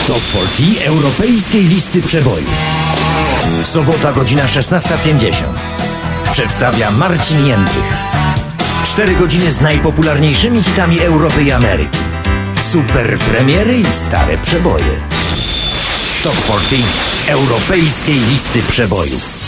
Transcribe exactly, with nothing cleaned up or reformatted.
Top czterdzieści Europejskiej Listy Przebojów. Sobota, godzina szesnasta pięćdziesiąt. Przedstawia Marcin Jędrych. Cztery godziny z najpopularniejszymi hitami Europy i Ameryki. Super premiery i stare przeboje. Top czterdzieści Europejskiej Listy Przebojów.